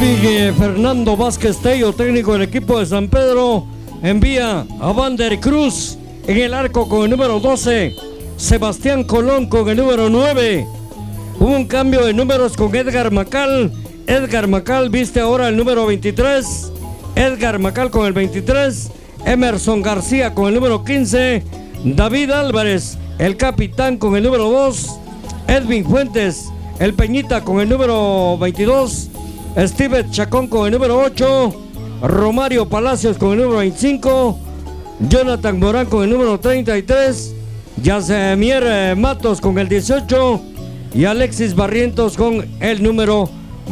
Edwin Fernando Vázquez Tello, técnico del equipo de San Pedro, envía a Vander Cruz en el arco con el número 12, Sebastián Colón con el número 9. Hubo un cambio de números con Edgar Macal. Edgar Macal viste ahora el número 23. Edgar Macal con el 23. Emerson García con el número 15. David Álvarez, el capitán, con el número 2. Edwin Fuentes, el Peñita, con el número 22. Steve Chacón con el número 8. Romario Palacios con el número 25. Jonathan Morán con el número 33. Yasemier Matos con el 18. Y Alexis Barrientos con el número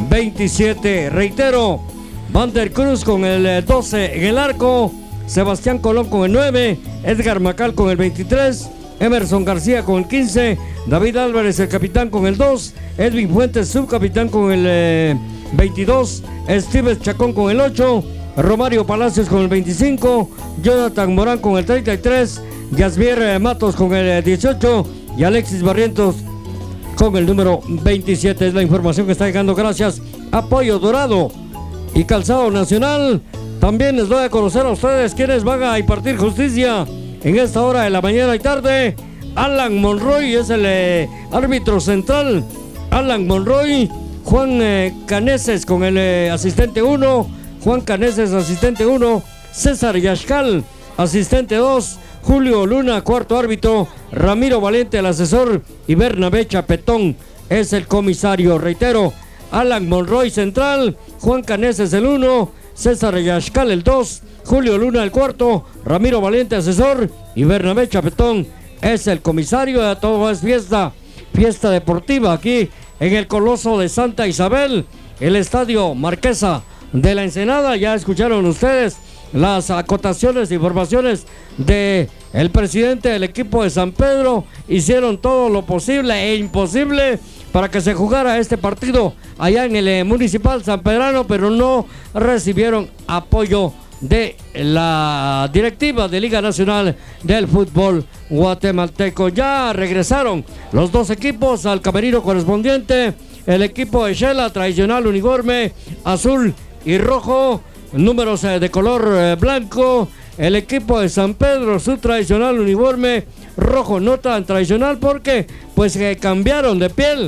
27. Reitero, Vander Cruz con el 12 en el arco. Sebastián Colón con el 9. Edgar Macal con el 23. Emerson García con el 15. David Álvarez, el capitán, con el 2. Edwin Fuentes, subcapitán, con el 22. Steve Chacón con el 8. Romario Palacios con el 25. Jonathan Morán con el 33. Yasmier Matos con el 18. Y Alexis Barrientos con el número 27. Es la información que está llegando gracias a Pollo Dorado y Calzado Nacional. También les doy a conocer a ustedes quienes van a impartir justicia en esta hora de la mañana y tarde. Alan Monroy es el árbitro central. Alan Monroy. Juan Caneses con el asistente 1. Juan Caneses, asistente 1. César Yashcal, asistente 2. Julio Luna, cuarto árbitro. Ramiro Valente, el asesor. Y Bernabé Chapetón es el comisario. Reitero, Alan Monroy central. Juan Caneses el 1. César Yashcal el 2. Julio Luna el cuarto. Ramiro Valente, asesor. Y Bernabé Chapetón es el comisario. De todo es fiesta deportiva aquí en el Coloso de Santa Isabel, el Estadio Marquesa de la Ensenada. Ya escucharon ustedes las acotaciones e informaciones de el presidente del equipo de San Pedro. Hicieron todo lo posible e imposible para que se jugara este partido allá en el Municipal Sanpedrano, pero no recibieron apoyo de la directiva de Liga Nacional del Fútbol Guatemalteco. Ya regresaron los dos equipos al camerino correspondiente. El equipo de Shela, tradicional uniforme azul y rojo, números de color blanco. El equipo de San Pedro, su tradicional uniforme rojo, no tan tradicional porque pues cambiaron de piel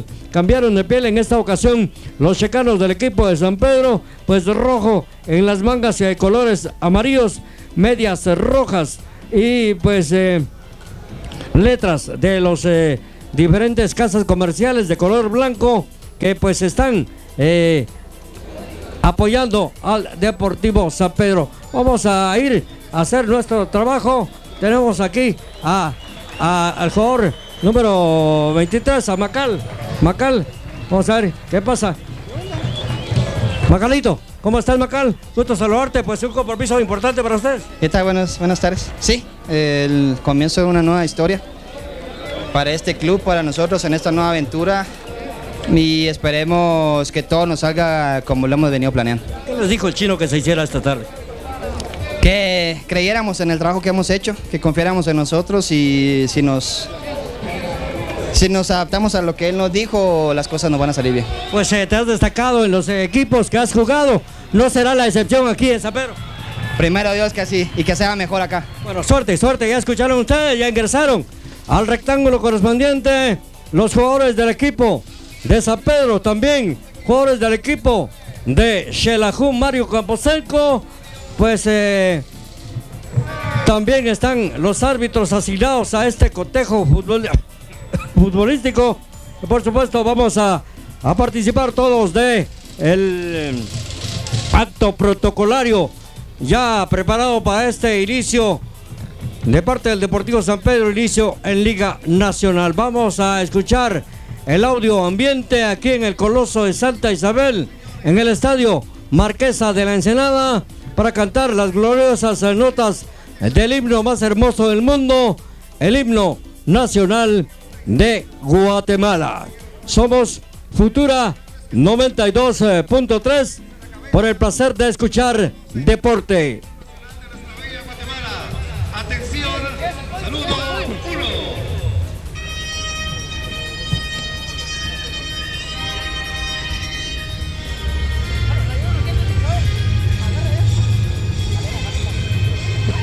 en esta ocasión los checanos del equipo de San Pedro, pues rojo en las mangas y colores amarillos, medias rojas y pues letras de los diferentes casas comerciales de color blanco que pues están apoyando al Deportivo San Pedro. Vamos a ir a hacer nuestro trabajo. Tenemos aquí al jugador número 23, a Macal. Vamos a ver qué pasa. Macalito, ¿cómo estás, Macal? Gusto saludarte, pues un compromiso importante para ustedes. ¿Qué tal? Buenas tardes. Sí, el comienzo de una nueva historia para este club, para nosotros en esta nueva aventura, y esperemos que todo nos salga como lo hemos venido planeando. ¿Qué les dijo el chino que se hiciera esta tarde? Que creyéramos en el trabajo que hemos hecho, que confiáramos en nosotros, y si nos adaptamos a lo que él nos dijo, las cosas nos van a salir bien. Pues te has destacado en los equipos que has jugado, no será la excepción aquí en San Pedro. Primero Dios que así, y que sea mejor acá. Bueno, suerte, ya escucharon ustedes, ya ingresaron al rectángulo correspondiente los jugadores del equipo de San Pedro, también jugadores del equipo de Xelajú, Mario Camposeco, pues también están los árbitros asignados a este cotejo futbolístico. Por supuesto vamos a participar todos de el acto protocolario ya preparado para este inicio de parte del Deportivo San Pedro, inicio en Liga Nacional. Vamos a escuchar el audio ambiente aquí en el Coloso de Santa Isabel, en el Estadio Marquesa de la Ensenada, para cantar las gloriosas notas del himno más hermoso del mundo, el himno nacional de Guatemala. Somos Futura 92.3 por el placer de escuchar deporte.